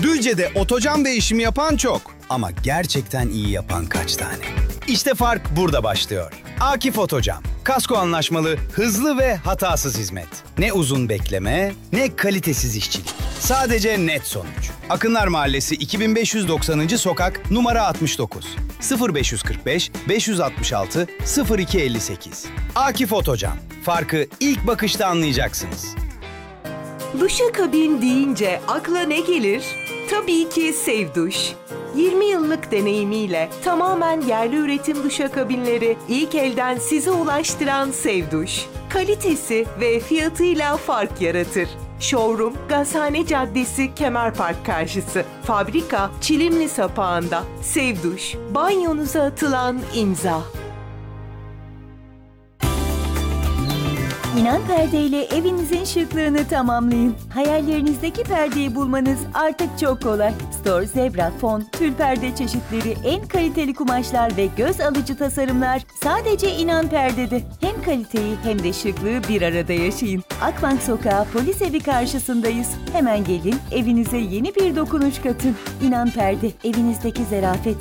Düzce'de otocan değişimi yapan çok. Ama gerçekten iyi yapan kaç tane? İşte fark burada başlıyor. Akif Otocan. Kasko anlaşmalı, hızlı ve hatasız hizmet. Ne uzun bekleme, ne kalitesiz işçilik. Sadece net sonuç. Akınlar Mahallesi 2590. Sokak numara 69. 0545 566 0258. Akif Otocan. Farkı ilk bakışta anlayacaksınız. Duşakabin deyince akla ne gelir? Tabii ki Sevduş. 20 yıllık deneyimiyle tamamen yerli üretim duşakabinleri ilk elden size ulaştıran Sevduş. Kalitesi ve fiyatıyla fark yaratır. Showroom, Gazhane Caddesi, Kemerpark karşısı. Fabrika, Çilimli Sapağı'nda. Sevduş, banyonuza atılan imza. İnan Perde ile evinizin şıklığını tamamlayın. Hayallerinizdeki perdeyi bulmanız artık çok kolay. Store, zebra, fon, tül perde çeşitleri, en kaliteli kumaşlar ve göz alıcı tasarımlar sadece İnan Perde'de. Hem kaliteyi hem de şıklığı bir arada yaşayın. Akbank Sokağı Polis Evi karşısındayız. Hemen gelin, evinize yeni bir dokunuş katın. İnan Perde, evinizdeki zarafet.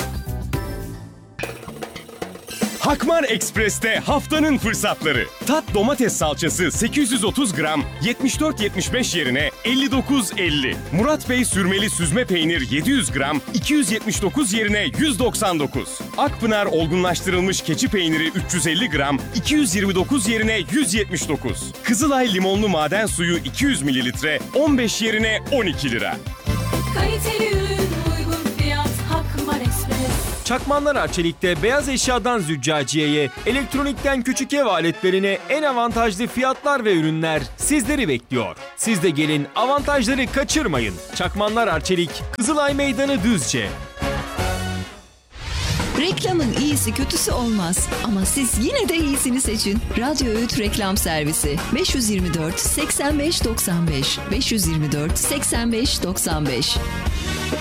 Hakmar Ekspres'te haftanın fırsatları. Tat domates salçası 830 gram 74.75 yerine 59.50. Murat Bey sürmeli süzme peynir 700 gram 279 yerine 199. Akpınar olgunlaştırılmış keçi peyniri 350 gram 229 yerine 179. Kızılay limonlu maden suyu 200 mililitre 15 yerine 12 lira. Kaliteli ürün, uygun fiyat, Hakmar Ekspres. Çakmanlar Arçelik'te beyaz eşyadan züccaciyeye, elektronikten küçük ev aletlerine en avantajlı fiyatlar ve ürünler sizleri bekliyor. Siz de gelin, avantajları kaçırmayın. Çakmanlar Arçelik, Kızılay Meydanı, Düzce. Reklamın iyisi kötüsü olmaz ama siz yine de iyisini seçin. Radyo Öğüt Reklam Servisi 524 85 95 524 85 95.